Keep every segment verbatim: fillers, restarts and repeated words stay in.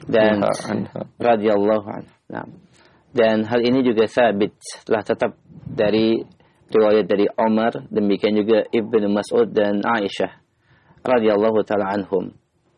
dan radhiyallahu anha. Nah, dan hal ini juga sabit telah tetap dari riwayat dari Umar, demikian juga Ibnu Mas'ud dan Aisyah radhiyallahu taala anhum.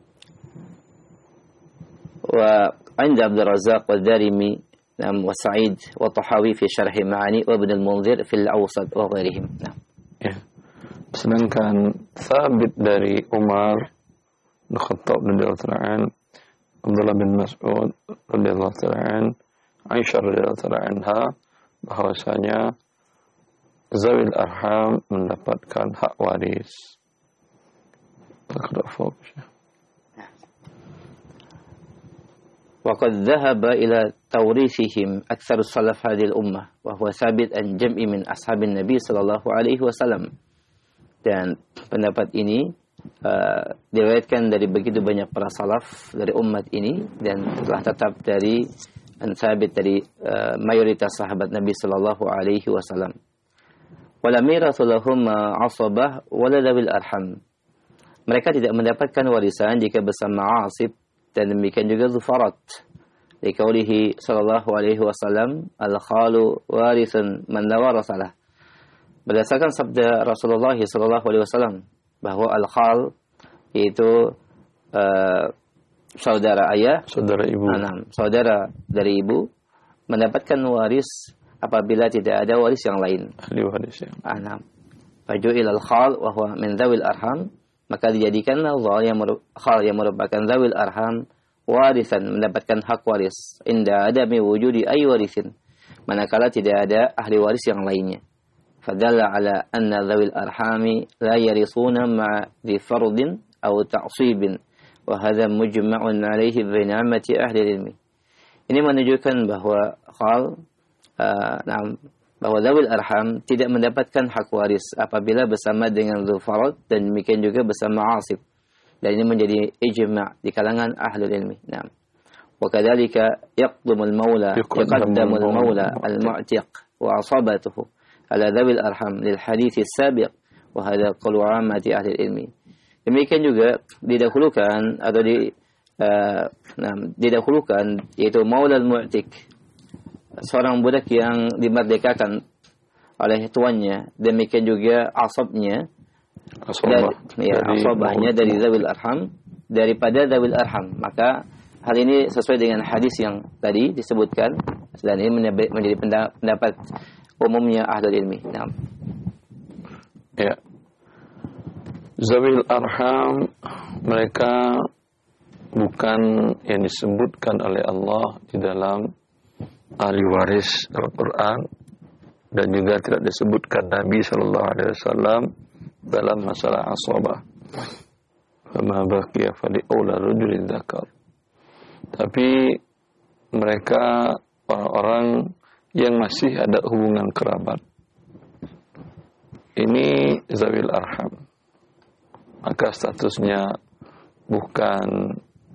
Wa 'inda Abdul Razzaq wa Darimi wa Sa'id wa Tahawi fi Syarh Ma'ani wa Ibn al-Munzir fi al-Awsat wa ghairihim. Nah. Ya. Sedangkan sabit dari Umar bin Khattab radhiyallahu taala an, Abdullah bin Mas'ud radhiyallahu taala an, Aisyah radhiyallahu taala anha bahwasanya zawil arham mendapatkan hak waris. Takra fokus. وقد ذهب إلى توريثهم أكثر السلف هذه الأمة وهو ثابت عن جمع من أصحاب النبي صلى الله عليه وسلم. Dan pendapat ini uh, diriwayatkan dari begitu banyak para salaf dari umat ini dan telah tetap dari sabit dari uh, mayoritas sahabat Nabi sallallahu alaihi wasallam. Wala mirathu lahum asabah wala dawil arham. Mereka tidak mendapatkan warisan jika bersama asib dan demikian juga zufarat. Liqaulihi sallallahu alaihi wasallam, al-khalu warisun man la warasalah. Berdasarkan sabda Rasulullah sallallahu alaihi wasallam bahwa al-khal yaitu uh, saudara ayah, saudara ibu, anam, saudara dari ibu mendapatkan waris apabila tidak ada waris yang lain. Ahli waris yang. Anam. Faju'il al-khal wa huwa min dzawil arham, maka dijadikanlah khal yang merupakan dzawil arham warisan, mendapatkan hak waris inda adami wujudi ay warisin, manakala tidak ada ahli waris yang lainnya. Fadalla ala anna dzawil arhami la yarisuna ma'a dhi fardin aw ta'sibin wa hadha mujma'un alaihi baina ammati ahli ilmi. Ini menunjukkan bahwa khal uh, nah, bahwa dzawil arham tidak mendapatkan hak waris apabila bersama dengan dzul farad dan demikian juga bersama asib. Dan ini menjadi ijma' di kalangan ahlul ilmi. Nah, wa kadzalika yaqdumul maula yaqaddamul maula al-mu'tiq wa asabatuhu ala dzawil arham lil hadits as-sabiq wa hadha qaulu 'ammati ahli ilmi. Demikian juga didahulukan atau di uh, nah, didahulukan yaitu maula al-mu'tiq, seorang budak yang dimerdekakan oleh tuannya, demikian juga asabnya, asabah, dari, ya, asabahnya dari zawil arham, daripada zawil arham. Maka hal ini sesuai dengan hadis yang tadi disebutkan dan ini menjadi pendapat umumnya ahlul ilmi. Nah. Ya. Zawil arham mereka bukan yang disebutkan oleh Allah di dalam ahli waris Al-Quran dan juga tidak disebutkan Nabi Sallallahu Alaihi Wasallam dalam masalah asabah. Fama baqiya fali aula rajulin dzakar. Tapi mereka orang-orang yang masih ada hubungan kerabat. Ini zawil arham. Maka statusnya bukan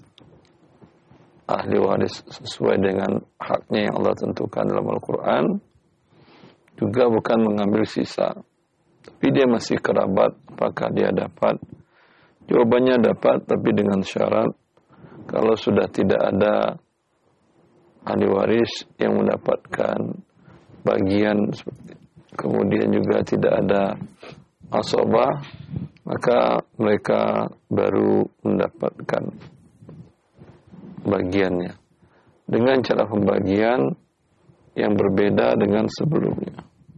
ahli waris sesuai dengan haknya yang Allah tentukan dalam Al-Quran, juga bukan mengambil sisa, tapi dia masih kerabat. Apakah dia dapat? Jawabannya dapat, tapi dengan syarat kalau sudah tidak ada ahli waris yang mendapatkan bagian, kemudian juga tidak ada asabah, maka mereka baru mendapatkan bagiannya dengan cara pembagian yang berbeda dengan sebelumnya.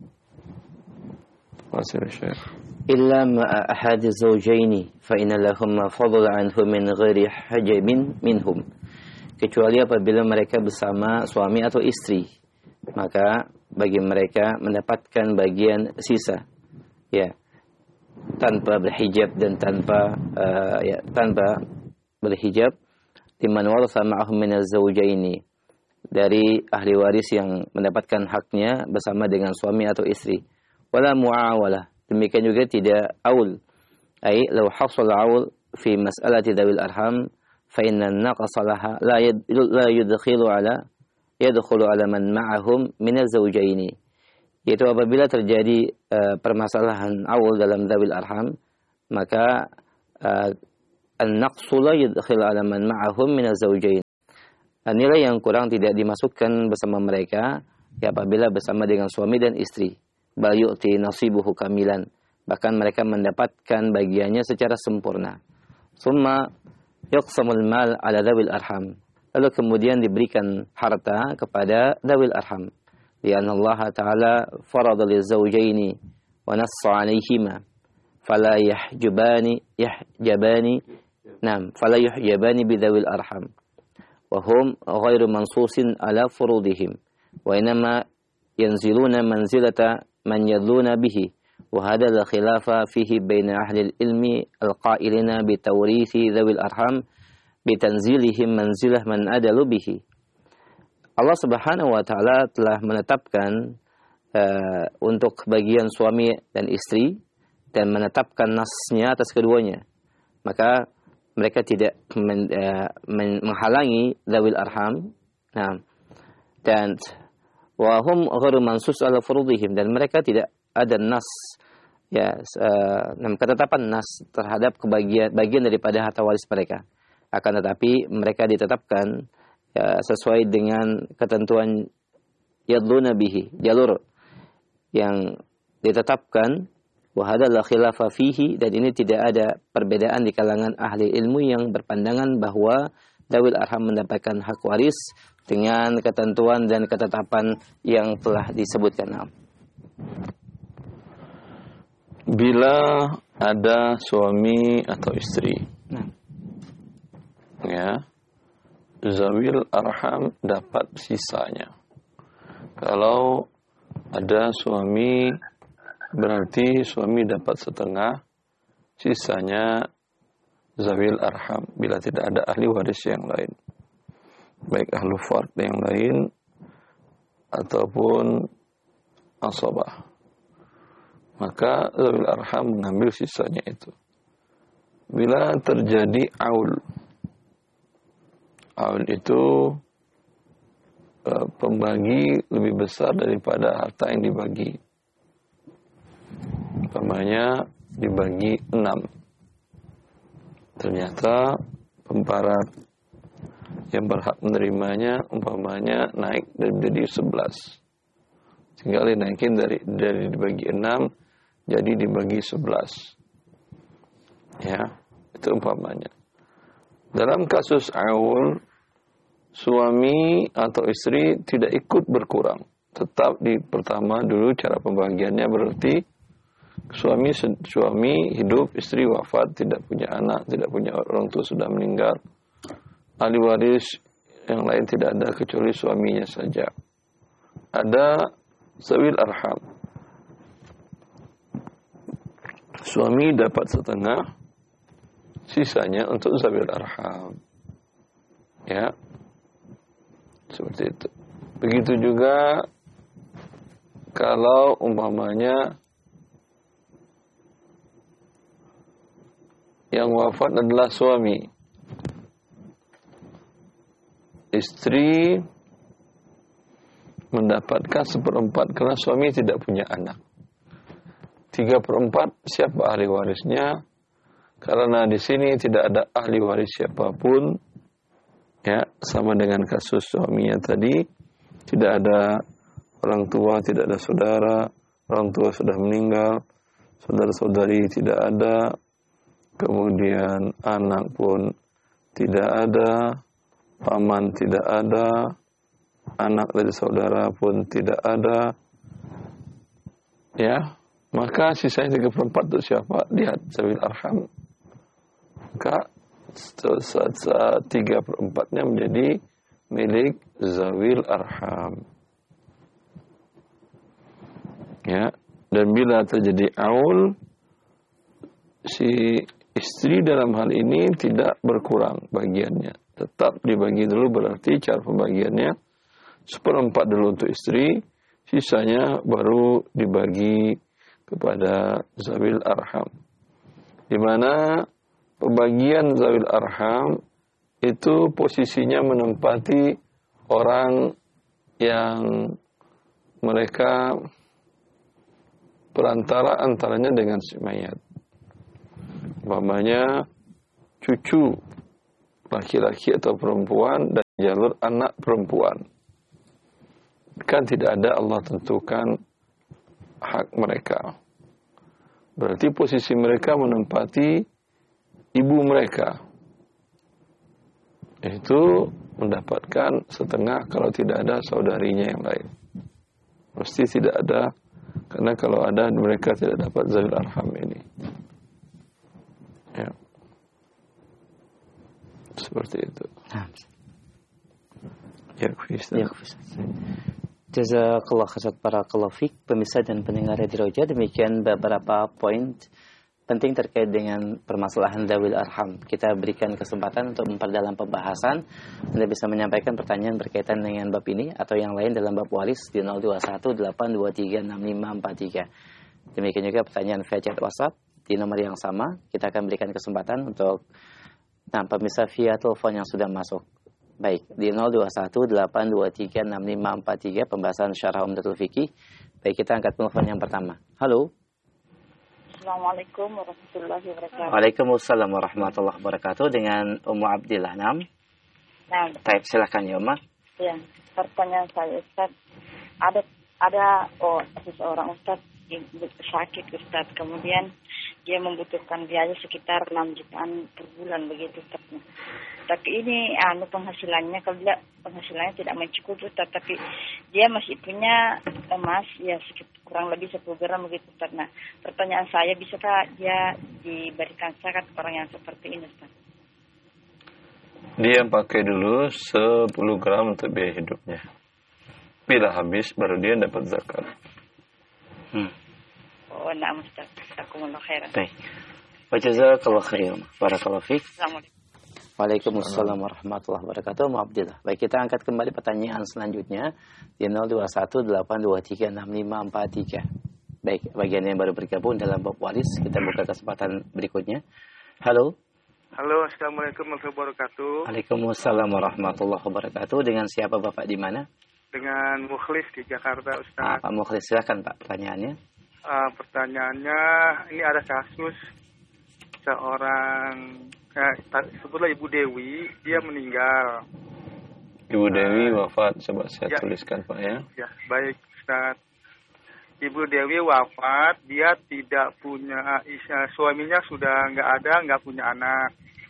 Fasir Syekh. Illa ma'a ahadi zawjaini fa inna lahum ma fadala anhu min ghairi hajabin minhum. Kecuali apabila mereka bersama suami atau istri, maka bagi mereka mendapatkan bagian sisa, ya, tanpa berhijab dan tanpa uh, ya tanpa berhijab. Liman warasa ma'ahum min az-zawjaini, dari ahli waris yang mendapatkan haknya bersama dengan suami atau istri. Wala mu'awalah, demikian juga tidak aul. Ai law hasal aul fi mas'alati dzawil arham fa inna naqasalah la la yudkhilu ala yadkhulu ala man ma'ahum min az-zawjaini. Yaitu apabila terjadi uh, permasalahan aul dalam dzawil arham, maka uh, an-naqsu la yudkhil ala man ma'ahum min az-zawjain. nilai yang kurang tidak dimasukkan bersama mereka ya apabila bersama dengan suami dan istri. Bal yu'ti nasibuhu kamilan. Bahkan mereka mendapatkan bagiannya secara sempurna. Summa yuqsamul mal ala dzawil arham. Lalu kemudian diberikan harta kepada dzawil arham. Lianna Allah Ta'ala farada lizawjaini wa nassa 'alaihima fala yahjubani yahjabani nam fala yuhjabani bidzawil arham wa hum ghairu mansusin ala furudihim wa inma yanziluna manzilata man yadluna bihi wa hadha la khilafa fihi baina ahli al-ilmi al-qailina bi tawrithi dzawil arham bitanzilihim manzilah man adalu bihi. Allah Subhanahu wa taala telah menetapkan uh, untuk bagian suami dan istri dan menetapkan nasnya atas keduanya. Maka mereka tidak men, uh, men, menghalangi dzawil arham. Nah, dan wa hum ghairu mansus ala furudihim, dan mereka tidak ada nas ya uh, ketetapan nas terhadap kebagian bagian daripada harta waris mereka. Akan tetapi mereka ditetapkan ya, sesuai dengan ketentuan yadluna bihi, jalur yang ditetapkan, wa hadza la khilafa fihi, dan ini tidak ada perbedaan di kalangan ahli ilmu yang berpandangan bahwa dzawil arham mendapatkan hak waris dengan ketentuan dan ketetapan yang telah disebutkan. Bila ada suami atau istri, nah. ya, zawil arham dapat sisanya. Kalau ada suami, berarti suami dapat setengah, sisanya zawil arham bila tidak ada ahli waris yang lain, baik ahlu fard yang lain ataupun asabah, maka zawil arham mengambil sisanya itu. Bila terjadi aul, aul itu uh, pembagi lebih besar daripada harta yang dibagi. Umpamanya dibagi enam. Ternyata pemparat yang berhak menerimanya umpamanya naik dari jadi sebelas. Tinggal dinaikin dari dari dibagi enam jadi dibagi sebelas. Ya, itu umpamanya. Dalam kasus aul, suami atau istri tidak ikut berkurang. Tetap di pertama dulu cara pembagiannya, berarti suami suami hidup, istri wafat, tidak punya anak, tidak punya orang tua, sudah meninggal. Ahli waris yang lain tidak ada kecuali suaminya saja. Ada zawil arham. Suami dapat setengah, sisanya untuk zawil arham. Ya. Seperti itu. Begitu juga kalau umpamanya yang wafat adalah suami, istri mendapatkan seperempat karena suami tidak punya anak. Tiga perempat siapa ahli warisnya? Karena di sini tidak ada ahli waris siapapun. Ya, sama dengan kasus suaminya tadi, tidak ada orang tua, tidak ada saudara, orang tua sudah meninggal, saudara-saudari tidak ada, kemudian anak pun tidak ada, paman tidak ada, anak dari saudara pun tidak ada. Ya, maka sisanya tiga per empat itu siapa? Lihat zawil arham. Maka tiga per empatnya menjadi milik zawil arham. Ya, dan bila terjadi aul, si istri dalam hal ini tidak berkurang bagiannya, tetap dibagi dulu, berarti cara pembagiannya seperempat dulu untuk istri, sisanya baru dibagi kepada zawil arham. Di mana pembagian zawil arham itu posisinya menempati orang yang mereka perantara antaranya dengan si mayat. Umpamanya cucu laki-laki atau perempuan dan jalur anak perempuan. Kan tidak ada Allah tentukan hak mereka. Berarti posisi mereka menempati ibu mereka. Itu mendapatkan setengah kalau tidak ada saudarinya yang lain. Pasti tidak ada, karena kalau ada mereka tidak dapat zawil arham ini. Ya. Seperti itu. Ya, Kristus. Ya, Jazakallah khairan barakallahu fik. Pemirsa dan pendengar Radio Roja, demikian beberapa poin penting terkait dengan permasalahan dzawil arham. Kita berikan kesempatan untuk memperdalam pembahasan. Anda bisa menyampaikan pertanyaan berkaitan dengan bab ini atau yang lain dalam bab waris di nol dua satu delapan dua tiga enam lima empat tiga. Demikian juga pertanyaan via chat WhatsApp di nomor yang sama. Kita akan berikan kesempatan untuk nah, pemirsa via telepon yang sudah masuk. Baik, di nol dua satu delapan dua tiga enam lima empat tiga pembahasan syarah Umdatul Fiqih. Baik, kita angkat telepon yang pertama. Halo. Assalamualaikum warahmatullahi wabarakatuh. Waalaikumsalam warahmatullahi wabarakatuh. Dengan Ummu Abdillah. Nam. Nah, Baik, silakan ya, Umma. ya, pertanyaan saya Ustaz, ada ada oh seseorang Ustaz yang sakit Ustaz, kemudian dia membutuhkan biaya sekitar enam jutaan per bulan begitu Ustaz. Tapi ini anu penghasilannya, kalau dia penghasilannya tidak mencukupi Ustaz, tapi dia masih punya emas ya sekitar kurang lebih sepuluh gram begitu Ustaz. Nah, pertanyaan saya, bisakah dia diberikan zakat orang yang seperti ini Ustaz? Dia pakai dulu sepuluh gram untuk biaya hidupnya. Bila habis baru dia dapat zakat. Hmm. Oh, na'am Ustaz. Jazakumullah khairan. Baik. Wa jazakallahu khairan. Barakallahu fiik. Assalamualaikum. Waalaikumsalam warahmatullahi wabarakatuh. Ummu Abdillah. Baik, kita angkat kembali pertanyaan selanjutnya di nol dua satu delapan dua tiga enam lima empat tiga. Baik, bagian yang baru bergabung dalam bab waris, kita buka kesempatan berikutnya. Halo. Halo, Assalamualaikum warahmatullahi wabarakatuh. Waalaikumsalam warahmatullahi wabarakatuh. Dengan siapa Bapak di mana? Dengan Mukhlis di Jakarta, Ah, Ustaz. Pak Mukhlis, silakan Pak pertanyaannya. Uh, pertanyaannya, ini ada kasus seorang, eh, sebutlah Ibu Dewi, dia meninggal. Ibu Dewi wafat, coba saya ya, tuliskan Pak ya. Ya, baik Ustaz. Ibu Dewi wafat, dia tidak punya, uh, suaminya sudah nggak ada, nggak punya anak.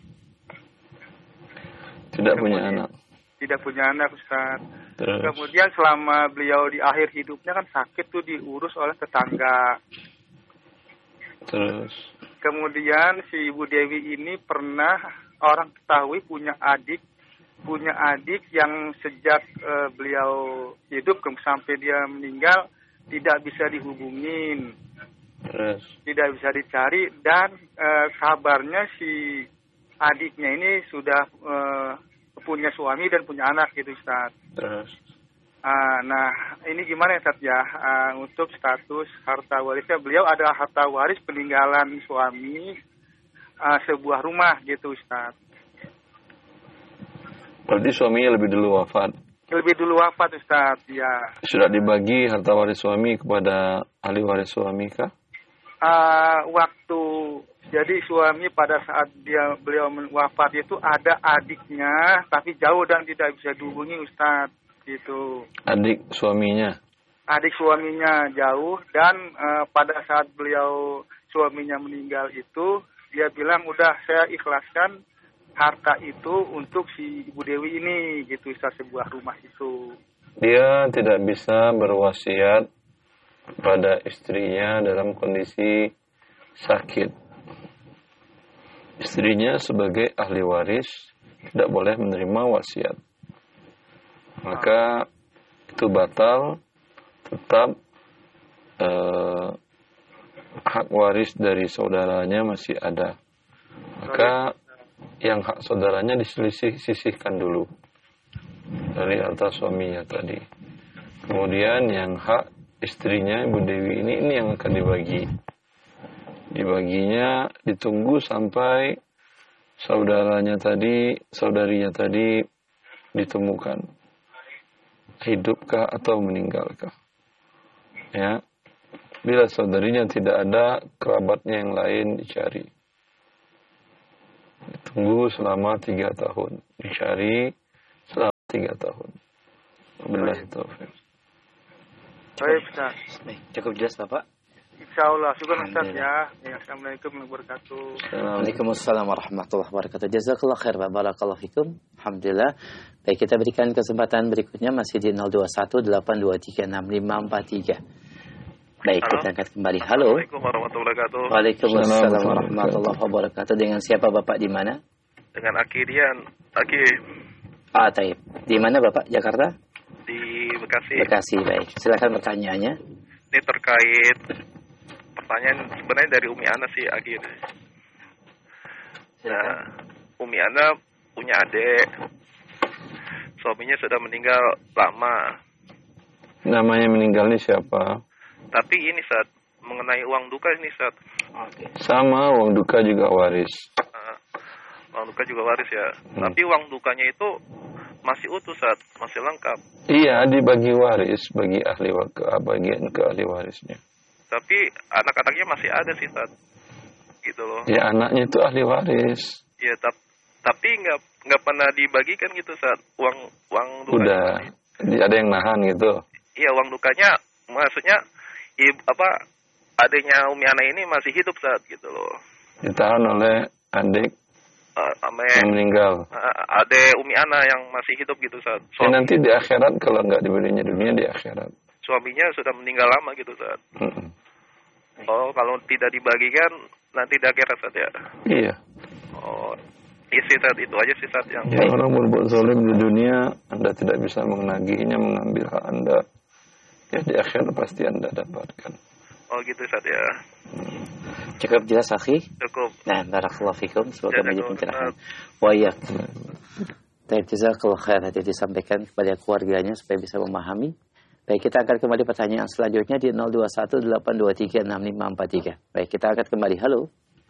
Tidak Kemudian, punya anak. Tidak punya anak Ustaz. Terus. Kemudian selama beliau di akhir hidupnya kan sakit tuh diurus oleh tetangga. Terus. Kemudian si Ibu Dewi ini pernah orang ketahui punya adik, punya adik yang sejak uh, beliau hidup sampai dia meninggal tidak bisa dihubungin, Terus. tidak bisa dicari, dan uh, kabarnya si adiknya ini sudah uh, punya suami dan punya anak gitu Ustaz. Terus. Uh, nah ini gimana ya Ustaz ya, uh, untuk status harta warisnya, beliau ada harta waris peninggalan suami uh, sebuah rumah gitu Ustaz. Berarti suaminya lebih dulu wafat. Lebih dulu wafat Ustaz, ya. Sudah dibagi harta waris suami kepada ahli waris suami kah? Uh, waktu jadi suami pada saat dia beliau wafat itu ada adiknya tapi jauh dan tidak bisa dihubungi Ustaz gitu. Adik suaminya. Adik suaminya jauh, dan uh, pada saat beliau suaminya meninggal itu dia bilang udah saya ikhlaskan harta itu untuk si Ibu Dewi ini gitu Ustaz, sebuah rumah itu. Dia tidak bisa berwasiat pada istrinya dalam kondisi sakit. Istrinya sebagai ahli waris tidak boleh menerima wasiat. Maka itu batal, tetap eh, hak waris dari saudaranya masih ada. Maka yang hak saudaranya diselisih-sisihkan dulu dari harta suaminya tadi. Kemudian yang hak istrinya Ibu Dewi ini ini yang akan dibagi. Dibaginya ditunggu sampai saudaranya tadi, saudarinya tadi ditemukan. Hidupkah atau meninggalkah? Ya. Bila saudarinya tidak ada, kerabatnya yang lain dicari. Ditunggu selama tiga tahun. Dicari tiga tahun. Wabillahi taufiq. Baik, Ustaz. Baik, cukup jelas Bapak? Insya Allah. Syukur Ustaz ya. Ya, Assalamualaikum warahmatullahi wabarakatuh. Waalaikumsalam warahmatullahi wabarakatuh. Jazakallah khair, barakallahu fikum. Alhamdulillah. Baik, kita berikan kesempatan berikutnya masih di nol dua satu delapan dua tiga enam lima empat tiga. Baik, halo. Kita angkat kembali. Halo. Assalamualaikum warahmatullahi wabarakatuh. Waalaikumsalam warahmatullahi wabarakatuh. Dengan siapa Bapak, di mana? Dengan Aki Dian. Aki. Ah, taib. Di mana Bapak? Jakarta? Di Bekasi. Bekasi, baik. Silakan pertanyaannya. Ini terkait pertanyaan sebenarnya dari Umi Ana sih, Aki. Nah, Umi Ana punya adik. Suaminya sudah meninggal lama. Namanya meninggal ini siapa? Tapi ini saat mengenai uang duka ini saat. Oke. Sama, uang duka juga waris. Uh, uang duka juga waris ya. Hmm. Tapi uang dukanya itu masih utuh saat, masih lengkap. Iya, dibagi waris bagi ahli ke bagian ke ahli warisnya. Tapi anak-anaknya masih ada sih saat. Gitu loh. Ya anaknya itu ahli waris. Ya tap, tapi nggak nggak pernah dibagikan gitu saat uang uang dukanya. Udah, masih. Ada yang nahan gitu. Iya, uang dukanya maksudnya ibu apa adiknya Umi Ana ini masih hidup saat gitu loh. Ditahan oleh adik Uh, ame, yang meninggal. Uh, adek Umi Ana yang masih hidup gitu saat. Ya, nanti di akhirat kalau nggak diberinya dunia di akhirat. Suaminya sudah meninggal lama gitu saat. Mm-mm. Oh, kalau tidak dibagikan nanti di akhirat saat ya. Iya. Oh, isi saat itu aja sih saat yang. Ya, orang berbuat zalim di dunia, Anda tidak bisa menagihnya, mengambil hak Anda. Ya di akhirat pasti Anda dapatkan. Oh gitu saat ya. Cukup jelas, akhi? Cukup. Nah, barakallahu fikum. Semoga menjadi pencerahan. Ustaz. Wa iyyak. Baik, jazakallahu khair, hati disampaikan kepada keluarganya supaya bisa memahami. Baik, kita angkat kembali pertanyaan selanjutnya di nol dua satu delapan dua tiga enam lima empat tiga. Baik, kita angkat kembali. Halo.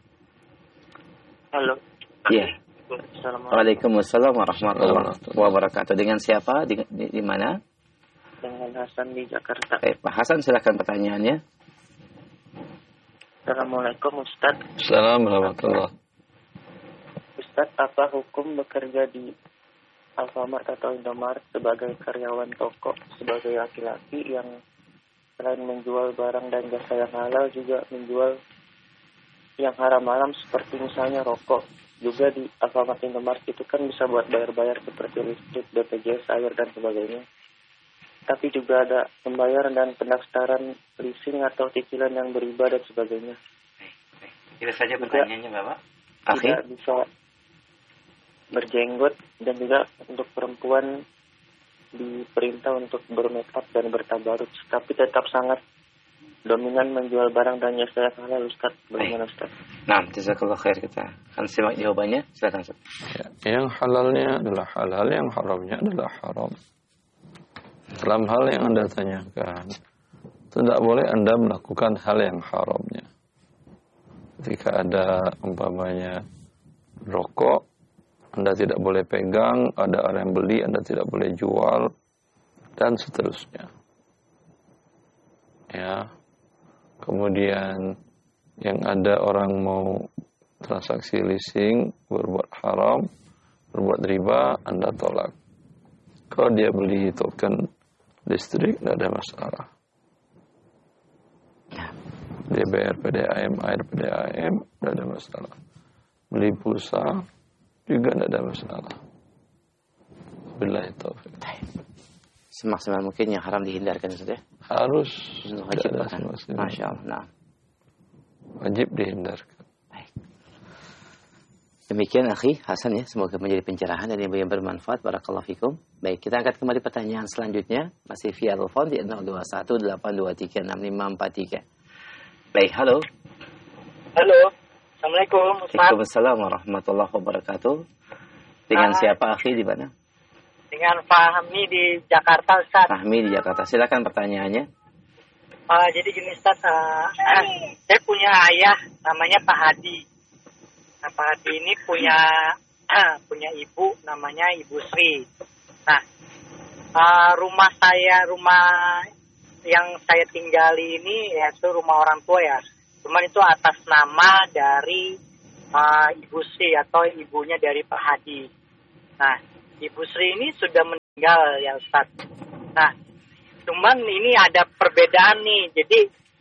Halo. Iya. Assalamualaikum. Waalaikumsalam warahmatullahi wabarakatuh. Dengan siapa? Di, di, di mana? Dengan Hasan di Jakarta. Baik, Pak Hasan, silakan pertanyaannya. Assalamualaikum Ustaz. Assalamualaikum warahmatullahi. Ustaz, apa hukum bekerja di Alfamart atau Indomaret sebagai karyawan toko sebagai laki-laki yang selain menjual barang dan jasa yang halal juga menjual yang haram-haram seperti misalnya rokok. Juga di Alfamart Indomaret itu kan bisa buat bayar-bayar seperti listrik, B P J S, air dan sebagainya. Tapi juga ada pembayaran dan pendaftaran leasing atau cicilan yang beriba dan sebagainya. Itu saja pertanyaannya, Bapak. Tidak Akhir. Bisa berjenggot dan juga untuk perempuan diperintah untuk bermake up dan bertabarut, tapi tetap sangat dominan menjual barang dan jasa yang halal, Ustaz. Bagaimana, Ustaz? Nah, jazakallahu khair, kita akan simak jawabannya. Silakan, Ustaz. Ya, yang halalnya adalah halal, yang haramnya adalah haram. Dalam hal yang Anda tanyakan, tidak boleh Anda melakukan hal yang haramnya. Ketika ada umpamanya rokok, Anda tidak boleh pegang, ada orang yang beli, Anda tidak boleh jual, dan seterusnya. Ya. Kemudian yang ada orang mau transaksi leasing, berbuat haram, berbuat riba, Anda tolak. Kalau dia beli token listrik, tidak ada masalah. Dia bayar P D A M, air P D A M, tidak ada masalah. Beli pulsa, juga tidak ada masalah. Billahi taufiq. Semaksimal mungkin yang haram dihindarkan, Ustaz, ya? Harus. Wajib bahkan. Masya Allah. Nah. Wajib dihindarkan. Demikian akhi Hasan ya, semoga menjadi pencerahan dan yang bermanfaat. Barakallahu fikum. Baik, kita angkat kembali pertanyaan selanjutnya, masih via telepon di nol dua satu delapan dua tiga enam lima empat tiga. Baik, halo. Halo. Assalamualaikum Ustaz. Waalaikumsalam warahmatullahi wabarakatuh. Dengan uh, siapa akhi, di mana? Dengan Fahmi di Jakarta, Ustaz. Fahmi di Jakarta. Silakan pertanyaannya. Uh, jadi gini Ustaz, uh, uh, saya punya ayah namanya Pak Hadi. Nah, Pak Hadi ini punya uh, punya ibu namanya Ibu Sri. Nah, uh, rumah saya, rumah yang saya tinggali ini yaitu rumah orang tua ya. Cuman itu atas nama dari uh, Ibu Sri atau ibunya dari Pak Hadi. Nah, Ibu Sri ini sudah meninggal ya Ustaz. Nah, cuman ini ada perbedaan nih. Jadi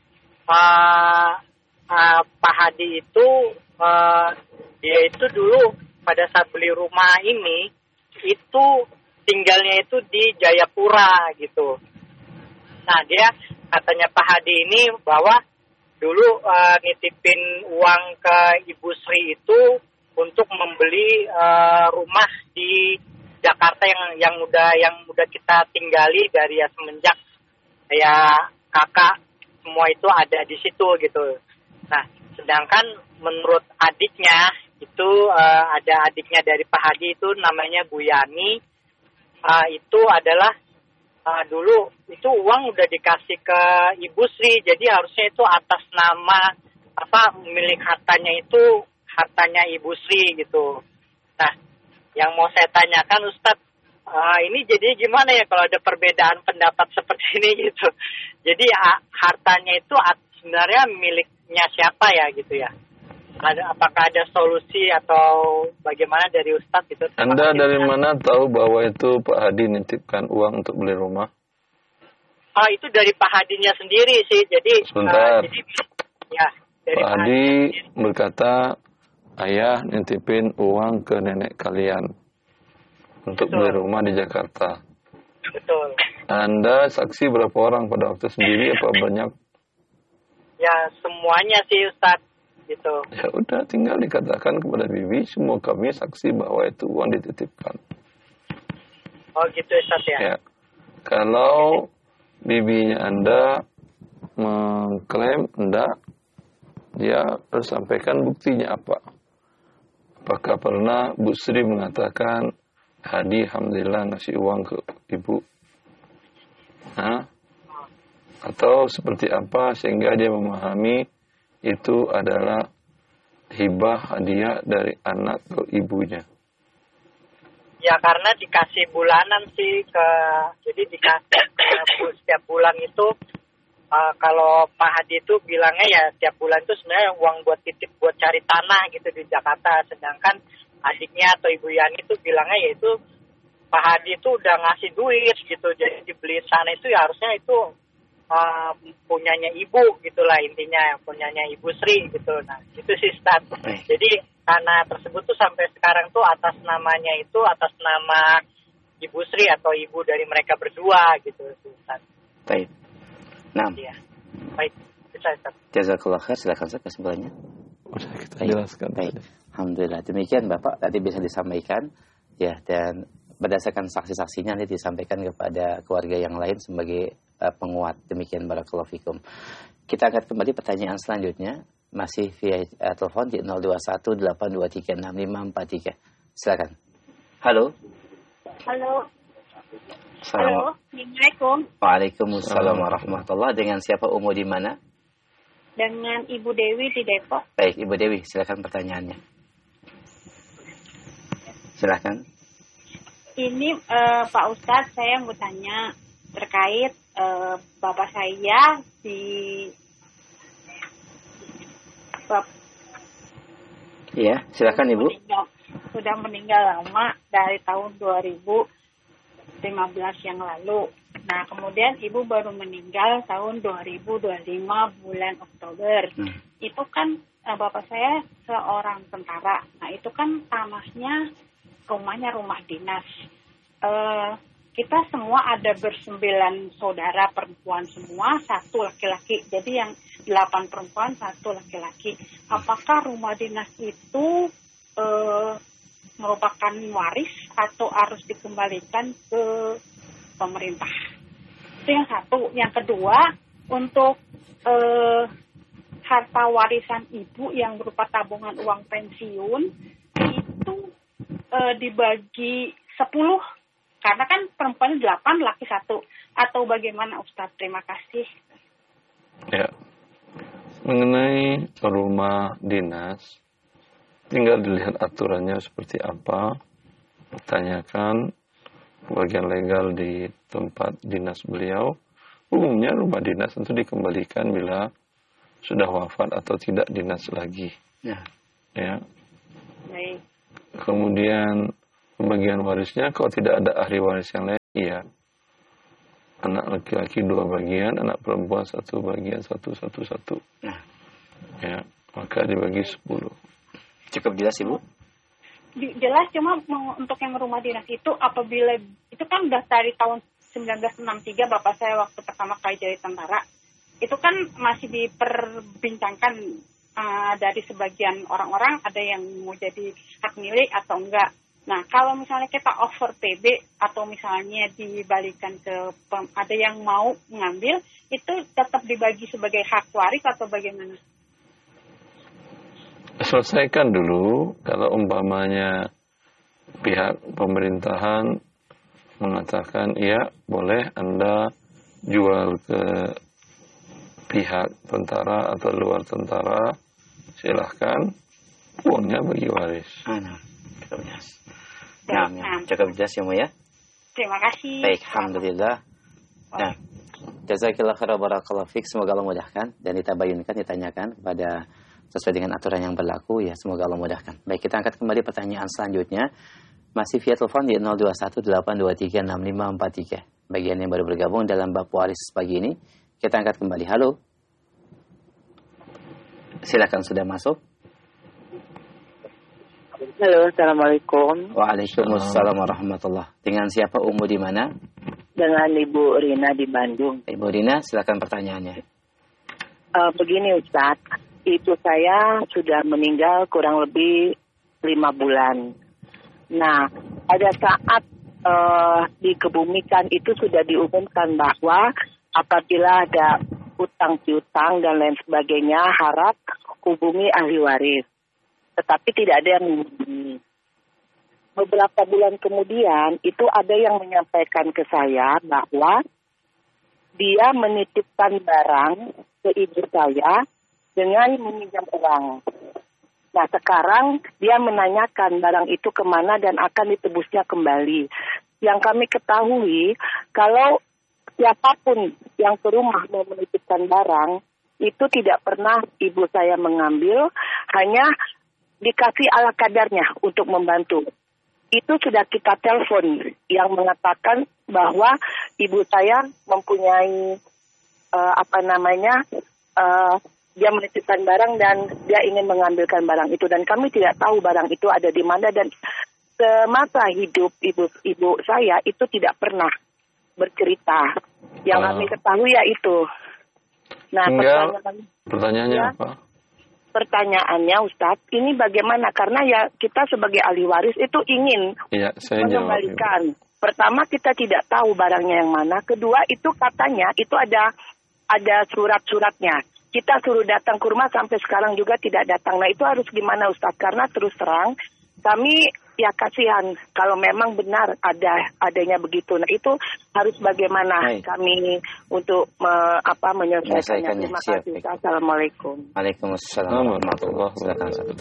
uh, uh, Pak Hadi itu uh, dia itu dulu pada saat beli rumah ini itu tinggalnya itu di Jayapura gitu. Nah, dia katanya Pak Hadi ini bahwa dulu uh, nitipin uang ke Ibu Sri itu untuk membeli uh, rumah di Jakarta yang yang udah yang udah kita tinggali dari ya semenjak ya kakak semua itu ada di situ gitu. Nah, sedangkan menurut adiknya itu uh, ada adiknya dari Pak Hadi itu namanya Bu Yani, uh, itu adalah uh, dulu itu uang udah dikasih ke Ibu Sri, jadi harusnya itu atas nama apa milik hartanya itu hartanya Ibu Sri gitu. Nah, yang mau saya tanyakan Ustadz, uh, ini jadi gimana ya kalau ada perbedaan pendapat seperti ini gitu. Jadi uh, hartanya itu sebenarnya miliknya siapa ya gitu ya? Ada, apakah ada solusi atau bagaimana dari Ustadz itu? Anda dari mana tahu bahwa itu Pak Hadi nitipkan uang untuk beli rumah? Oh, itu dari Pak Hadinya sendiri sih. Jadi, sebentar. Uh, jadi ya, dari Pak Hadi berkata, ayah nitipin uang ke nenek kalian untuk Betul. beli rumah di Jakarta. Betul. Anda saksi berapa orang pada waktu sendiri apa banyak? Ya, semuanya sih Ustadz. Gitu. Ya udah, tinggal dikatakan kepada Bibi, semua kami saksi bahwa itu uang dititipkan. Oh gitu Ustaz ya? Ya. Kalau bibinya Anda mengklaim enggak, dia harus sampaikan buktinya apa. Apakah pernah Bu Sri mengatakan, Hadi alhamdulillah ngasih uang ke ibu? Hah? Atau seperti apa sehingga dia memahami itu adalah hibah hadiah dari anak ke ibunya? Ya karena dikasih bulanan sih ke, jadi dikasih ke, setiap bulan itu uh, kalau Pak Hadi itu bilangnya ya setiap bulan itu sebenarnya uang buat titip buat cari tanah gitu di Jakarta, sedangkan adiknya atau Ibu Yani itu bilangnya ya itu Pak Hadi itu udah ngasih duit gitu, jadi dibeli sana itu ya harusnya itu Uh, punyanya ibu gitulah intinya, punyanya Ibu Sri gitu. Nah itu sih Ustaz. Jadi tanah tersebut tuh sampai sekarang tuh atas namanya itu atas nama Ibu Sri atau ibu dari mereka berdua gitu Ustaz. Baik. Nah. Iya. Baik. Bisa Ustaz. Jazakallah khair, silakan Ustaz kesimpulannya. Udah kita Baik. jelaskan. Baik. Alhamdulillah. Demikian Bapak tadi bisa disampaikan ya, dan berdasarkan saksi-saksinya nanti disampaikan kepada keluarga yang lain sebagai uh, penguat. Demikian barakallahu fikum. Kita akan kembali pertanyaan selanjutnya masih via uh, telepon di nol dua satu delapan dua tiga enam lima empat tiga. Silakan. Halo. Halo. Halo. Assalamualaikum. Waalaikumsalam warahmatullahi. Dengan siapa, umur di mana? Dengan Ibu Dewi di Depok. Baik, Ibu Dewi, silakan pertanyaannya. Silakan. Ini uh, Pak Ustadz, saya mau tanya terkait uh, bapak saya di bap, Iya, silakan Ibu. Meninggal, sudah meninggal lama dari tahun dua ribu lima belas yang lalu. Nah, kemudian Ibu baru meninggal tahun dua ribu dua puluh lima bulan Oktober. Hmm. Itu kan uh, bapak saya seorang tentara. Nah, itu kan tanahnya rumahnya rumah dinas. Uh, kita semua ada bersembilan saudara perempuan semua, satu laki-laki. Jadi yang delapan perempuan, satu laki-laki. Apakah rumah dinas itu uh, merupakan waris atau harus dikembalikan ke pemerintah? Itu yang satu. Yang kedua, untuk uh, harta warisan ibu yang berupa tabungan uang pensiun, itu Uh, dibagi sepuluh, karena kan perempuan delapan, laki satu, atau bagaimana Ustadz? Terima kasih. Ya, mengenai rumah dinas, tinggal dilihat aturannya seperti apa, tanyakan bagian legal di tempat dinas beliau. Umumnya rumah dinas tentu dikembalikan bila sudah wafat atau tidak dinas lagi. Ya. Ya. Baik. Kemudian pembagian warisnya, kalau tidak ada ahli waris yang lain, iya. Anak laki-laki dua bagian, anak perempuan satu bagian, satu, satu, satu. Nah. Ya, maka dibagi sepuluh. Cukup jelas, Ibu? Jelas, cuma untuk yang rumah dinas itu apabila, itu kan udah dari tahun sembilan belas enam puluh tiga, Bapak saya waktu pertama kali jadi tentara, itu kan masih diperbincangkan uh, dari sebagian orang-orang, ada yang mau jadi hak milik atau enggak. Nah, kalau misalnya kita over P B atau misalnya dibalikan ke pem, ada yang mau mengambil, itu tetap dibagi sebagai hak waris atau bagaimana? Selesaikan dulu, kalau umpamanya pihak pemerintahan mengatakan, iya boleh Anda jual ke pihak tentara atau luar tentara, silahkan, uangnya bagi waris. Ah, nah, cukup jelas. Nah, nah, cukup jelas ya, Bu ya. Terima kasih. Baik, alhamdulillah. Nah, jazakillah khairan barakallahu fik. Semoga Allah mudahkan dan ditabayunkan, ditanyakan kepada sesuai dengan aturan yang berlaku ya. Semoga Allah mudahkan. Baik, kita angkat kembali pertanyaan selanjutnya. Masih via telepon di nol dua satu delapan dua tiga enam lima empat tiga. Bagian yang baru bergabung dalam bab waris pagi ini, kita angkat kembali. Halo. Silakan, sudah masuk. Halo, assalamualaikum. Waalaikumsalam warahmatullah. Dengan siapa, Umu di mana? Dengan Ibu Rina di Bandung. Ibu Rina, silakan pertanyaannya. Uh, begini Ustaz, ibu saya sudah meninggal kurang lebih lima bulan. Nah, pada saat uh, dikebumikan itu sudah diumumkan bahwa apabila ada utang piutang dan lain sebagainya, harap hubungi ahli waris. Tetapi tidak ada yang menghubungi. Beberapa bulan kemudian itu ada yang menyampaikan ke saya bahwa dia menitipkan barang ke ibu saya dengan meminjam uang. Nah, sekarang dia menanyakan barang itu kemana dan akan ditebusnya kembali. Yang kami ketahui, kalau siapapun yang ke rumah mau menitipkan barang, itu tidak pernah ibu saya mengambil, hanya dikasih ala kadarnya untuk membantu. Itu sudah kita telepon yang mengatakan bahwa ibu saya mempunyai uh, apa namanya uh, dia menitipkan barang dan dia ingin mengambilkan barang itu, dan kami tidak tahu barang itu ada di mana, dan semasa hidup ibu ibu saya itu tidak pernah bercerita. Yang uh, kami ketahui ya itu. Nah, pertanyaan, pertanyaannya ya, apa? Pertanyaannya Ustadz, ini bagaimana? Karena ya kita sebagai ahli waris itu ingin ya, saya mengembalikan. Jawab, ya. Pertama, kita tidak tahu barangnya yang mana. Kedua, itu katanya itu ada ada surat-suratnya. Kita suruh datang ke rumah, sampai sekarang juga tidak datang. Nah, itu harus gimana Ustadz? Karena terus terang kami ya kasihan kalau memang benar ada adanya begitu. Nah, itu harus bagaimana Hai. kami untuk me, apa menyelesaikannya. Terima kasih. Siap. Assalamualaikum. Waalaikumsalam warahmatullahi wabarakatuh.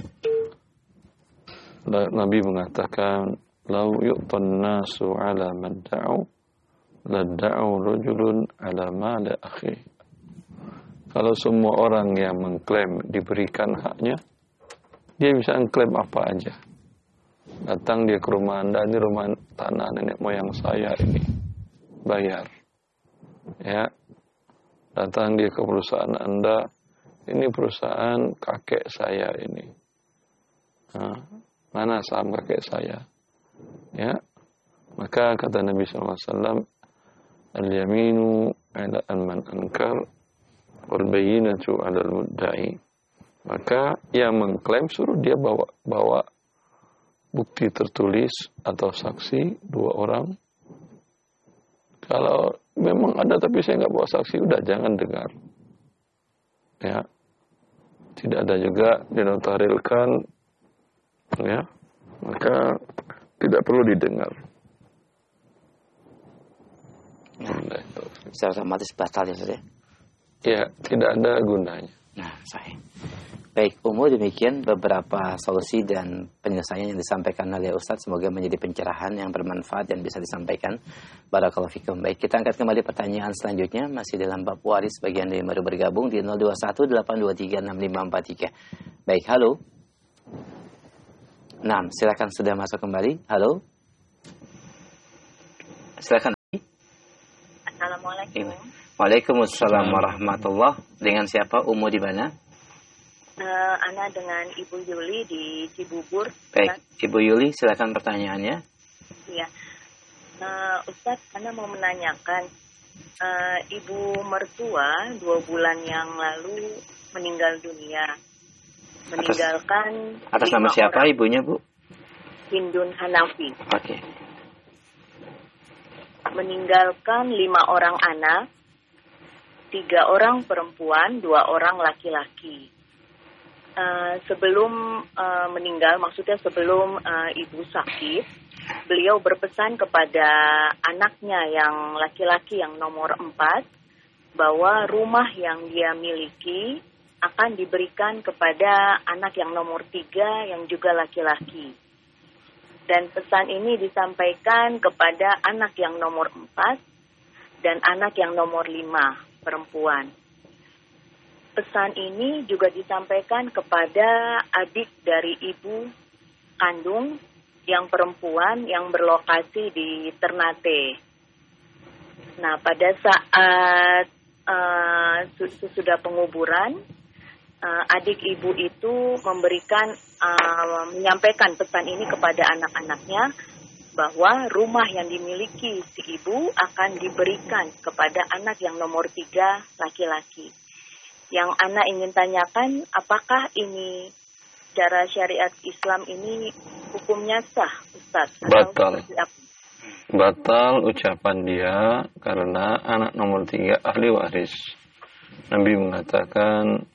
Nabi mengatakan, "Lau yu'tan nasu 'ala man da'u, la da'u rajulun 'ala mali akhi." Kalau semua orang yang mengklaim diberikan haknya, dia bisa mengklaim apa aja. Datang dia ke rumah Anda, ini rumah tanah nenek moyang saya ini, bayar. Ya, datang dia ke perusahaan Anda, ini perusahaan kakek saya ini. Nah, mana saham kakek saya? Ya, maka kata Nabi shallallahu alaihi wasallam, al-yaminu ala man ankar, wal bayyinatu ala al-mudda'i. Maka yang mengklaim suruh dia bawa bawa bukti tertulis atau saksi dua orang. Kalau memang ada tapi saya nggak bawa saksi, udah jangan dengar. Ya, tidak ada juga dinotarilkan, ya, maka tidak perlu didengar. Nah, secara otomatis batal ya, Saudara? Ya, tidak ada gunanya. Nah, sahih. Baik, umum demikian beberapa solusi dan penyelesaian yang disampaikan oleh Ustadz. Semoga menjadi pencerahan yang bermanfaat dan bisa disampaikan. Barakallahu fikum. Baik, kita angkat kembali pertanyaan selanjutnya. Masih dalam bab waris, bagian yang baru bergabung di nol dua satu delapan dua tiga enam lima empat tiga. Baik, halo. Nah, silakan sudah masuk kembali. Halo. Silakan. Assalamualaikum. Waalaikumsalam warahmatullah. Dengan siapa? Umu di mana? Uh, Ana dengan Ibu Yuli di Cibubur. Baik, Ibu Yuli, silakan pertanyaannya. Iya, uh, Ustadz, Ana mau menanyakan, uh, Ibu mertua dua bulan yang lalu meninggal dunia, meninggalkan atas, atas nama siapa orang. Ibunya, Bu? Hindun Hanafi. Oke. Okay. Meninggalkan lima orang anak, tiga orang perempuan, dua orang laki-laki. Uh, sebelum uh, meninggal, maksudnya sebelum uh, ibu sakit, beliau berpesan kepada anaknya yang laki-laki yang nomor empat, bahwa rumah yang dia miliki akan diberikan kepada anak yang nomor tiga yang juga laki-laki. Dan pesan ini disampaikan kepada anak yang nomor empat dan anak yang nomor lima, perempuan. Pesan ini juga disampaikan kepada adik dari ibu kandung yang perempuan yang berlokasi di Ternate. Nah, pada saat uh, sesudah penguburan, uh, adik ibu itu memberikan, uh, menyampaikan pesan ini kepada anak-anaknya bahwa rumah yang dimiliki si ibu akan diberikan kepada anak yang nomor tiga laki-laki. Yang Ana ingin tanyakan, apakah ini secara syariat Islam ini hukumnya sah, Ustaz? Batal. Batal ucapan dia karena anak nomor tiga ahli waris. Nabi mengatakan,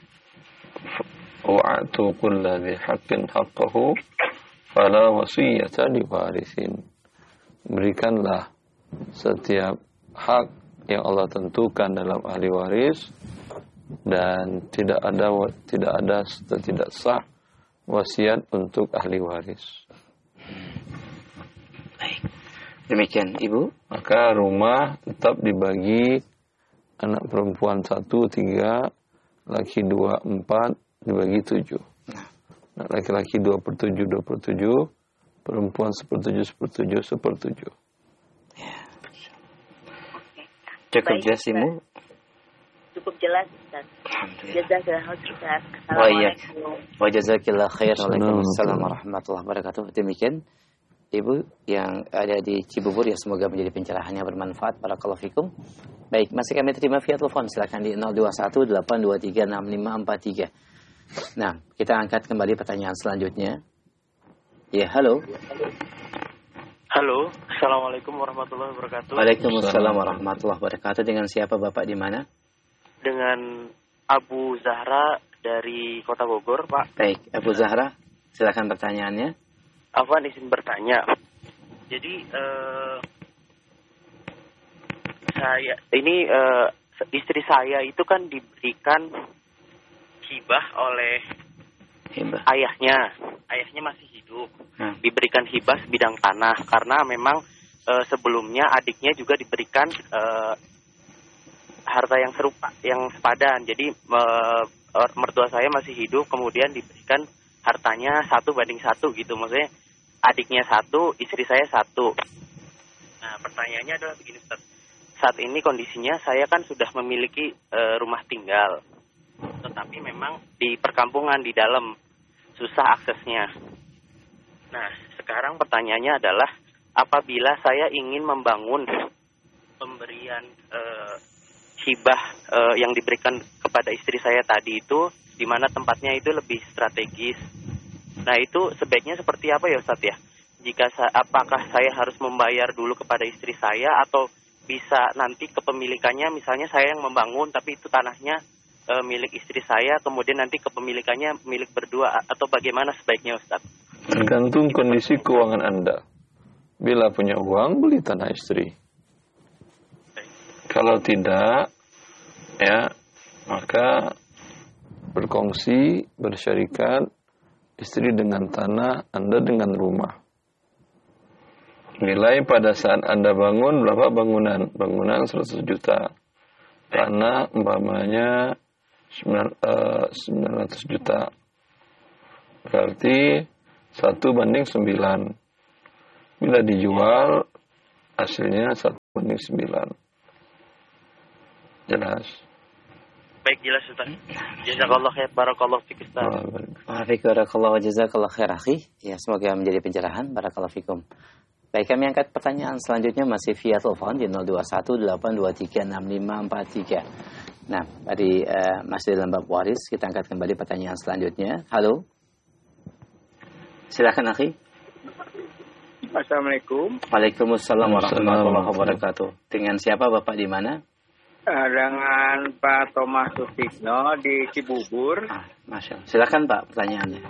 wa'atu kulla dhi haqqin haqqahu fala wasiyata liwarisin. Berikanlah setiap hak yang Allah tentukan dalam ahli waris, dan tidak ada tidak ada tidak sah wasiat untuk ahli waris. Baik. Demikian Ibu. Maka rumah tetap dibagi anak perempuan satu tiga, laki dua empat, dibagi tujuh. Nah, laki-laki dua per tujuh dua per tujuh, perempuan sepertujuh sepertujuh sepertujuh. Ya. Cukup jelas Ibu. Cukup jelas, Ustaz. Jazakallahu khairan. Assalamualaikum. Wa jazakillahu khairan. Waalaikumsalam warahmatullahi wabarakatuh. Demikian Ibu yang ada di Cibubur, ya semoga menjadi pencerahan yang bermanfaat. Barakallahu fikum. Baik, masih kami terima via telepon. Silakan di nol dua satu delapan dua tiga enam lima empat tiga. Nah, kita angkat kembali pertanyaan selanjutnya. Ya, halo. Halo, Assalamualaikum warahmatullahi wabarakatuh. Waalaikumsalam warahmatullahi wabarakatuh. Dengan siapa Bapak di mana? Dengan Abu Zahra dari Kota Bogor, Pak. Baik, Abu Zahra, silakan pertanyaannya. Afwan, izin bertanya. Jadi eh, saya ini eh, istri saya itu kan diberikan hibah oleh hibah. ayahnya. Ayahnya masih hidup. Hmm. Diberikan hibah sebidang tanah karena memang eh, sebelumnya adiknya juga diberikan eh, harta yang serupa, yang sepadan. Jadi e, mertua saya masih hidup, kemudian diberikan hartanya satu banding satu gitu. Maksudnya adiknya satu, istri saya satu. Nah, pertanyaannya adalah begini, Ustaz. Saat ini kondisinya saya kan sudah memiliki e, rumah tinggal, tetapi memang di perkampungan di dalam, susah aksesnya. Nah, sekarang pertanyaannya adalah apabila saya ingin membangun pemberian e, hibah uh, yang diberikan kepada istri saya tadi itu, di mana tempatnya itu lebih strategis. Nah, itu sebaiknya seperti apa ya, Ustaz ya? Jika sa- apakah saya harus membayar dulu kepada istri saya, atau bisa nanti kepemilikannya, misalnya saya yang membangun tapi itu tanahnya uh, milik istri saya, kemudian nanti kepemilikannya milik berdua, atau bagaimana sebaiknya, Ustaz? Tergantung kondisi keuangan Anda. Bila punya uang, beli tanah istri. Kalau tidak, ya, maka berkongsi, bersyarikat, istri dengan tanah, Anda dengan rumah. Nilai pada saat Anda bangun, berapa bangunan? Bangunan seratus juta. Tanah, umpamanya sembilan ratus juta. Berarti satu banding sembilan. Bila dijual, hasilnya satu banding sembilan. Jelas. Baik, jelas Ustaz. Jazakallah khair, barakallahu fik Ustaz. Barakallahu wa jazakallahu khair akhi. Ya, semoga menjadi pencerahan. Barakallahu fikum. Baik, kami angkat pertanyaan selanjutnya masih via telepon di nol dua satu delapan dua tiga enam lima empat tiga. Nah, dari uh, masih dalam bab waris, kita angkat kembali pertanyaan selanjutnya. Halo. Silakan akhi. Assalamualaikum. Waalaikumsalam warahmatullahi wabarakatuh. Dengan siapa Bapak di mana? Dengan Pak Thomas Sutikno di Cibubur. Ah, Masya Allah. Silakan Pak pertanyaannya.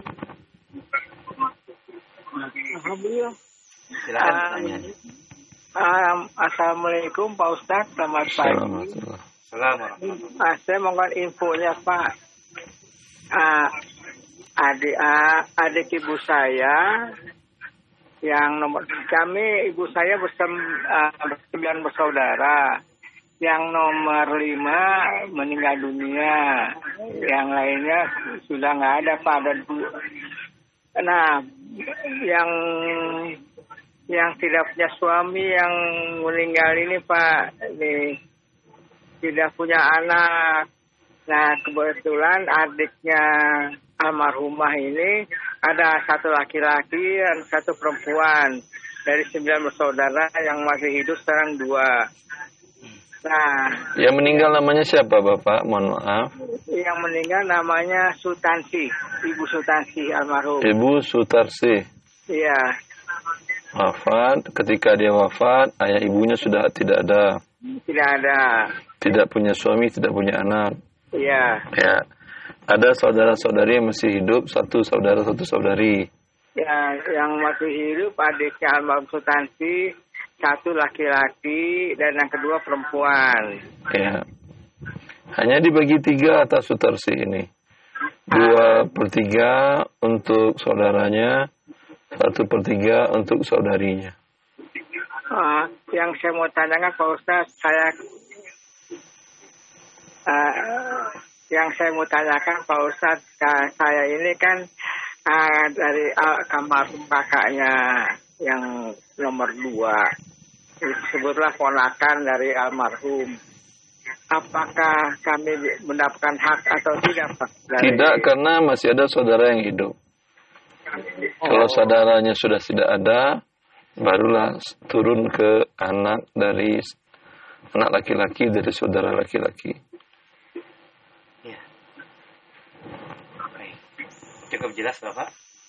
Alhamdulillah. Silakan pertanyaannya. Um, Assalamualaikum Pak Ustadz, selamat pagi. Assalamualaikum. Uh, saya mohon infonya Pak. Uh, adik uh, adik ibu saya yang nomor kami ibu saya bersama uh, bersembilan bersaudara. Yang nomor lima meninggal dunia, yang lainnya sudah nggak ada Pak. Ada dua. Nah, yang yang tidak punya suami yang meninggal ini Pak, ini tidak punya anak. Nah, kebetulan adiknya almarhumah ini ada satu laki-laki dan satu perempuan. Dari sembilan bersaudara yang masih hidup sekarang dua. Nah, yang meninggal namanya siapa Bapak? Mohon maaf. Yang meninggal namanya Sutansi, Ibu Sutansi almarhum. Ibu Sutarsi. Iya. Wafat. Ketika dia wafat, ayah ibunya sudah tidak ada. Tidak ada. Tidak punya suami, tidak punya anak. Iya. Ya. Ada saudara-saudari yang masih hidup, satu saudara, satu saudari. Ya, yang masih hidup adiknya almarhum Sutansi. Satu laki-laki dan yang kedua perempuan. Ya. Hanya dibagi tiga atas Sutarsi ini. Dua per tiga untuk saudaranya, satu per tiga untuk saudarinya. Uh, yang saya mau tanyakan Pak Ustadz, saya uh, yang saya mau tanyakan Pak Ustadz, uh, saya ini kan uh, dari uh, kamar kakaknya yang nomor dua, sebutlah ponakan dari almarhum. Apakah kami mendapatkan hak atau tidak Pak? Dari... Tidak, karena masih ada saudara yang hidup. Oh. Kalau saudaranya sudah tidak ada, barulah turun ke anak dari anak laki-laki dari saudara laki-laki. Ya. Baik. Cukup jelas Bapak?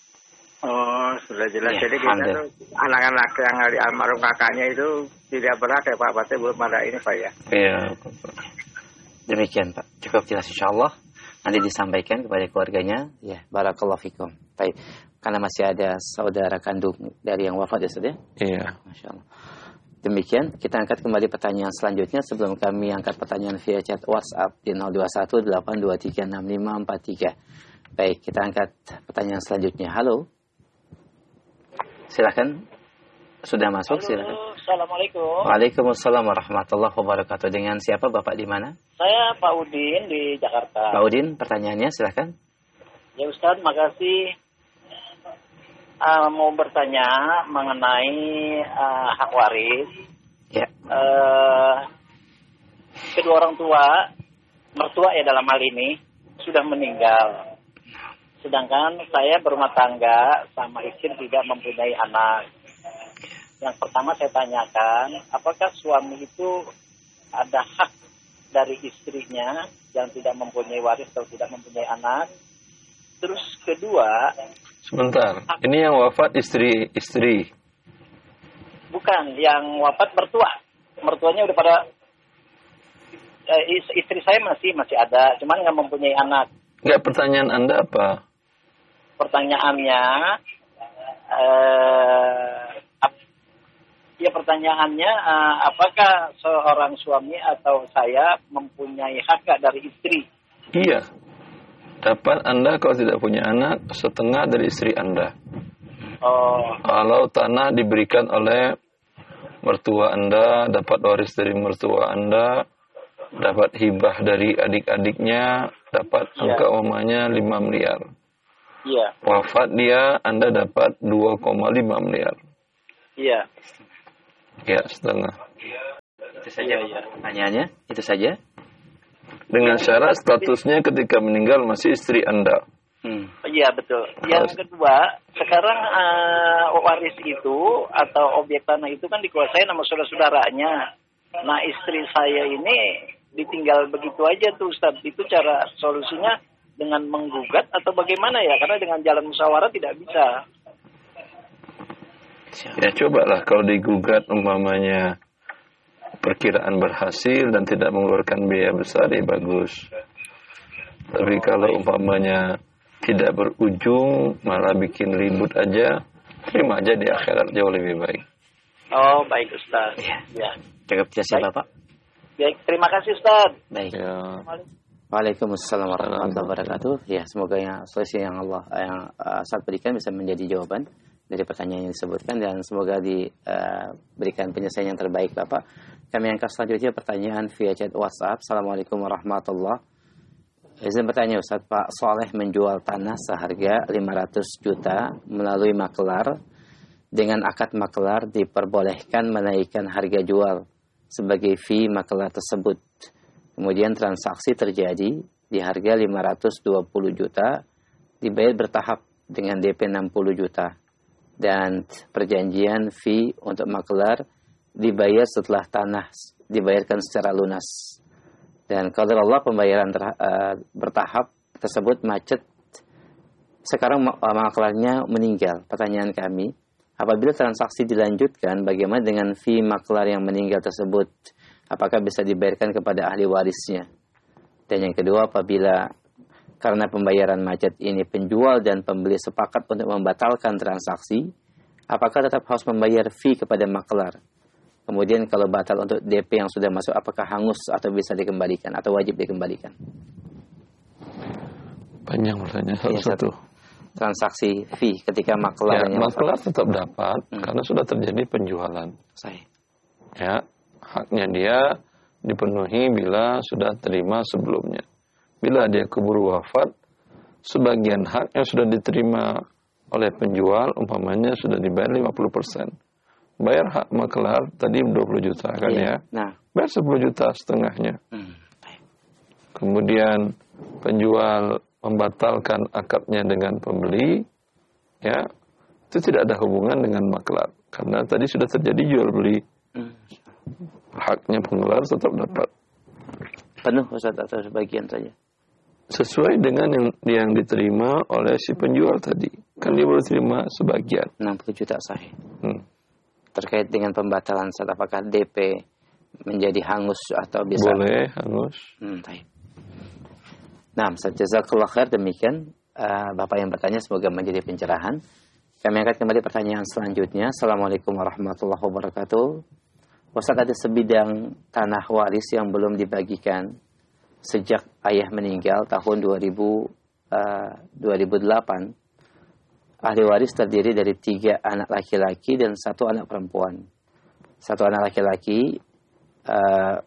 Oh, sudah jelas. Ya, jadi kita tuh anak-anak yang dari almarhum kakaknya itu tidak berhak ya Pak, pasti belum ada ini Pak ya. Iya. Demikian Pak, cukup jelas insyaallah. Nanti disampaikan kepada keluarganya. Ya, barakallahu fikum. Baik, karena masih ada saudara kandung dari yang wafat ya sudah. Iya. Masya Allah. Demikian, kita angkat kembali pertanyaan selanjutnya sebelum kami angkat pertanyaan via chat WhatsApp di nol dua satu delapan dua tiga enam lima empat tiga. Baik, kita angkat pertanyaan selanjutnya. Halo. Silakan. Sudah masuk, silakan. Assalamualaikum. Waalaikumsalam warahmatullahi wabarakatuh. Dengan siapa Bapak di mana? Saya Pak Udin di Jakarta. Pak Udin, pertanyaannya silakan. Ya Ustaz, makasih. Uh, mau bertanya mengenai uh, hak waris. Ya. Uh, kedua orang tua, mertua ya dalam hal ini, sudah meninggal. Sedangkan saya berumah tangga sama istri tidak mempunyai anak. Yang pertama saya tanyakan, apakah suami itu ada hak dari istrinya yang tidak mempunyai waris atau tidak mempunyai anak? Terus kedua... Sebentar, ini yang wafat istri-istri? Bukan, yang wafat mertua. Mertuanya udah pada... Eh, istri saya masih masih ada, cuman nggak mempunyai anak. Nggak, pertanyaan Anda apa? Pertanyaannya... Eh, Ya pertanyaannya, uh, apakah seorang suami atau saya mempunyai hak dari istri? Iya. Dapat Anda kalau tidak punya anak, setengah dari istri Anda. Oh. Kalau tanah diberikan oleh mertua Anda, dapat waris dari mertua Anda, dapat hibah dari adik-adiknya, dapat ya. angka umumnya lima miliar. Iya. Wafat dia, Anda dapat dua koma lima miliar. Iya. Ya, setengah. Itu saja ya, ya. Pertanyaannya, itu saja. Dengan syarat statusnya ketika meninggal masih istri Anda. Hmm. Iya betul. Yang kedua, sekarang uh, waris itu atau objek tanah itu kan dikuasai nama saudara-saudaranya. Nah istri saya ini ditinggal begitu aja tuh Ustaz. Itu cara solusinya dengan menggugat atau bagaimana ya? Karena dengan jalan musyawarah tidak bisa. Ya cobalah kalau digugat umpamanya perkiraan berhasil dan tidak mengeluarkan biaya besar, ya bagus. Tapi kalau umpamanya tidak berujung, malah bikin ribut aja, terima aja di akhirat jauh lebih baik. Oh, baik Ustaz. Ya. Ya. Cukup jasa Bapak. Baik, terima kasih Ustaz. Baik. Ya. Waalaikumsalam warahmatullahi wabarakatuh. Ya, semoga yang solusi yang Allah yang uh, saat berikan bisa menjadi jawaban dari pertanyaan yang disebutkan dan semoga diberikan uh, penyelesaian yang terbaik Bapak. Kami angkat selanjutnya pertanyaan via chat WhatsApp. Assalamualaikum warahmatullahi wabarakatuh. Izin bertanya Ustaz, Pak Soleh menjual tanah seharga lima ratus juta melalui makelar. Dengan akad makelar diperbolehkan menaikkan harga jual sebagai fee makelar tersebut. Kemudian transaksi terjadi di harga lima ratus dua puluh juta, dibayar bertahap dengan D P enam puluh juta. Dan perjanjian fee untuk makelar dibayar setelah tanah dibayarkan secara lunas. Dan kalau Allah pembayaran ter, uh, bertahap tersebut macet, sekarang maklarnya meninggal. Pertanyaan kami, apabila transaksi dilanjutkan, bagaimana dengan fee maklar yang meninggal tersebut? Apakah bisa dibayarkan kepada ahli warisnya? Dan yang kedua, apabila karena pembayaran macet ini penjual dan pembeli sepakat untuk membatalkan transaksi, apakah tetap harus membayar fee kepada maklar? Kemudian kalau batal untuk D P yang sudah masuk, apakah hangus atau bisa dikembalikan atau wajib dikembalikan? Panjang bertanya satu-satu. Transaksi fee ketika maklarnya. Ya, maklar tetap dapat hmm. karena sudah terjadi penjualan. Sahih. Ya, haknya dia dipenuhi bila sudah terima sebelumnya. Bila dia keburu wafat, sebagian hak yang sudah diterima oleh penjual umpamanya sudah dibayar lima puluh persen. Bayar hak makelar tadi dua puluh juta kan iya. ya. Nah. Bayar sepuluh juta setengahnya. Hmm. Kemudian penjual membatalkan akadnya dengan pembeli, ya itu tidak ada hubungan dengan makelar karena tadi sudah terjadi jual beli. Hmm. Haknya pengelar tetap dapat. Penuh Ustaz atau sebagian saja? Sesuai dengan yang yang diterima oleh si penjual tadi. Kan dia baru terima sebagian. enam puluh juta sahih. Hmm. Terkait dengan pembatalan saat apakah D P menjadi hangus atau bisa? Boleh hangus. Hmm, baik. Nah, jazakallahu khair, demikian uh, Bapak yang bertanya semoga menjadi pencerahan. Kami angkat kembali pertanyaan selanjutnya. Assalamualaikum warahmatullahi wabarakatuh. Ustaz, ada sebidang tanah waris yang belum dibagikan sejak ayah meninggal tahun dua ribu, uh, dua ribu delapan. Ahli waris terdiri dari tiga anak laki-laki dan satu anak perempuan. Satu anak laki-laki uh,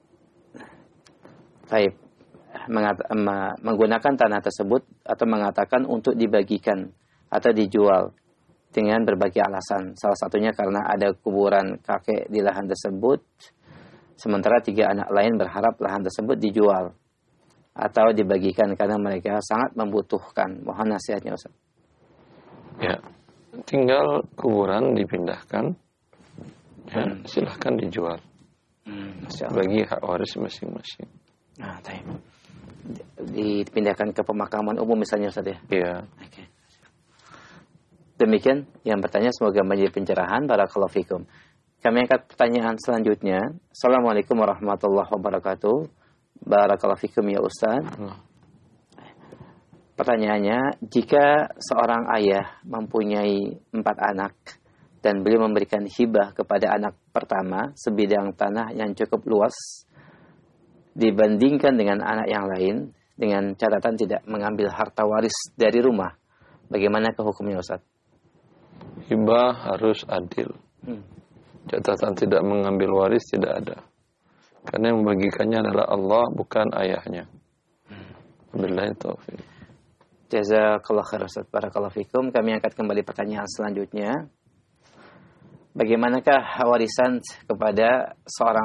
baik, mengat- menggunakan tanah tersebut atau mengatakan untuk dibagikan atau dijual dengan berbagai alasan. Salah satunya karena ada kuburan kakek di lahan tersebut. Sementara tiga anak lain berharap lahan tersebut dijual atau dibagikan karena mereka sangat membutuhkan. Mohon nasihatnya Ustaz. Ya, tinggal kuburan dipindahkan, ya hmm. silahkan dijual hmm, bagi hak waris masing-masing. Nah, baik. Dipindahkan ke pemakaman umum misalnya Ustaz ya? Iya. Oke. Demikian yang bertanya semoga menjadi pencerahan. Barakallahu fikum. Kami angkat pertanyaan selanjutnya. Assalamualaikum warahmatullahi wabarakatuh. Barakallahu fikum ya Ustaz. Hmm. Pertanyaannya, jika seorang ayah mempunyai empat anak dan beliau memberikan hibah kepada anak pertama sebidang tanah yang cukup luas dibandingkan dengan anak yang lain dengan catatan tidak mengambil harta waris dari rumah, bagaimana hukumnya Ustaz? Hibah harus adil. Hmm. Catatan tidak mengambil waris tidak ada. Karena yang membagikannya adalah Allah, bukan ayahnya. Wabillahi taufiq. Jazakallahu khair Ustaz. Barakallahu fikum. Kami angkat kembali pertanyaan selanjutnya. Bagaimanakah warisan kepada seorang